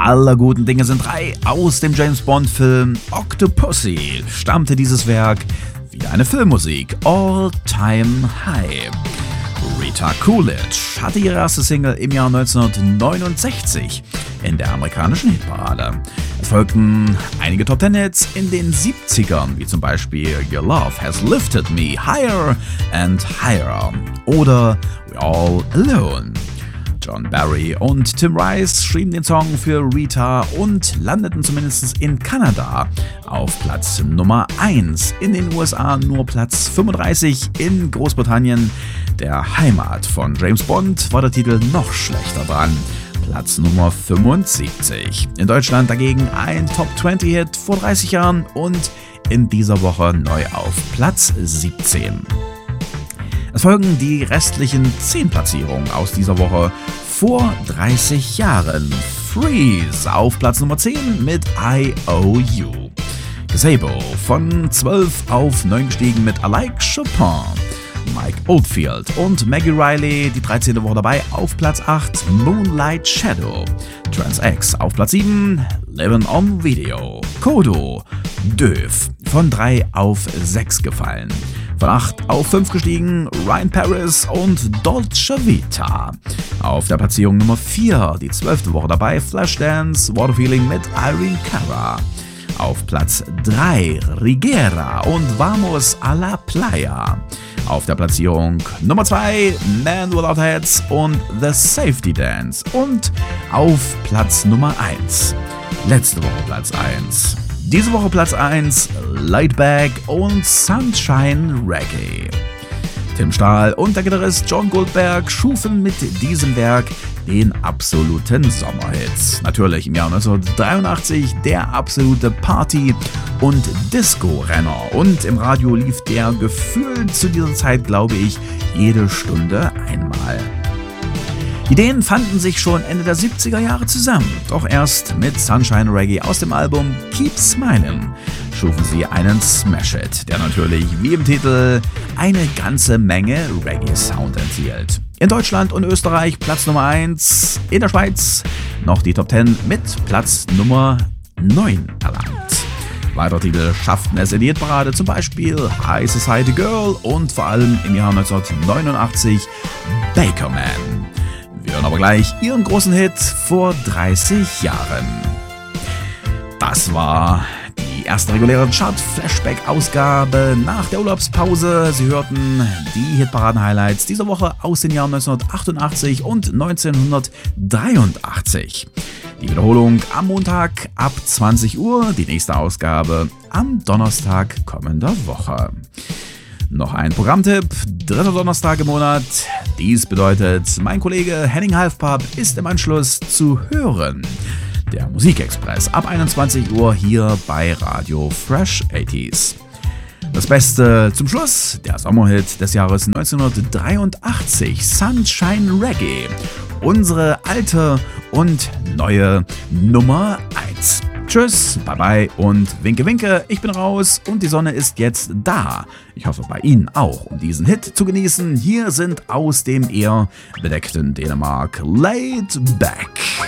aller guten Dinge sind drei. Aus dem James-Bond-Film Octopussy stammte dieses Werk wie eine Filmmusik, All Time High. Rita Coolidge hatte ihre erste Single im Jahr 1969 in der amerikanischen Hitparade. Es folgten einige Top-10-Hits in den 70ern, wie zum Beispiel Your Love Has Lifted Me Higher and Higher oder We're All Alone. John Barry und Tim Rice schrieben den Song für Rita und landeten zumindest in Kanada auf Platz Nummer 1, in den USA nur Platz 35, in Großbritannien, der Heimat von James Bond, war der Titel noch schlechter dran, Platz Nummer 75. In Deutschland dagegen ein Top-20-Hit vor 30 Jahren und in dieser Woche neu auf Platz 17. Es folgen die restlichen 10 Platzierungen aus dieser Woche vor 30 Jahren. Freeze auf Platz Nummer 10 mit I.O.U. Gazebo von 12 auf 9 gestiegen mit I Like Chopin. Mike Oldfield und Maggie Riley, die 13. Woche dabei, auf Platz 8 Moonlight Shadow. Trans X auf Platz 7 Living on Video. Kodo Döv von 3 auf 6 gefallen. Von 8 auf 5 gestiegen Ryan Paris und Dolce Vita. Auf der Platzierung Nummer 4, die 12. Woche dabei, Flashdance Water Feeling mit Irene Cara. Auf Platz 3 Rigera und Vamos a la Playa. Auf der Platzierung Nummer 2 Man Without Heads und The Safety Dance. Und auf Platz Nummer 1, letzte Woche Platz 1. Diese Woche Platz 1, Lightback und Sunshine Reggae. Tim Stahl und der Gitarrist John Goldberg schufen mit diesem Werk den absoluten Sommerhit. Natürlich im Jahr 1983 der absolute Party- und Disco-Renner. Und im Radio lief der gefühlt zu dieser Zeit, glaube ich, jede Stunde einmal. Die Ideen fanden sich schon Ende der 70er Jahre zusammen, doch erst mit Sunshine Reggae aus dem Album Keep Smiling schufen sie einen Smash-Hit, der natürlich, wie im Titel, eine ganze Menge Reggae-Sound enthielt. In Deutschland und Österreich Platz Nummer 1, in der Schweiz noch die Top 10 mit Platz Nummer 9 erlangt. Weitere Titel schafften es in die Hitparade, zum Beispiel High Society Girl und vor allem im Jahr 1989 Baker Man. Wir hören aber gleich ihren großen Hit vor 30 Jahren. Das war die erste reguläre Chart-Flashback-Ausgabe nach der Urlaubspause. Sie hörten die Hitparaden-Highlights dieser Woche aus den Jahren 1988 und 1983. Die Wiederholung am Montag ab 20 Uhr, die nächste Ausgabe am Donnerstag kommender Woche. Noch ein Programmtipp, 3. Donnerstag im Monat. Dies bedeutet, mein Kollege Henning Halfpap ist im Anschluss zu hören. Der Musikexpress ab 21 Uhr hier bei Radio Fresh 80s. Das Beste zum Schluss, der Sommerhit des Jahres 1983, Sunshine Reggae. Unsere alte und neue Nummer 1. Tschüss, bye bye und winke winke, ich bin raus und die Sonne ist jetzt da. Ich hoffe bei Ihnen auch, um diesen Hit zu genießen. Hier sind aus dem eher bedeckten Dänemark Laid Back.